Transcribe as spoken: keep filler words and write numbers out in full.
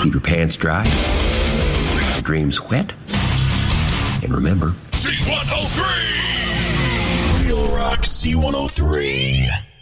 Keep your pants dry, your dreams wet, and remember, C one oh three! Real Rock C one oh three.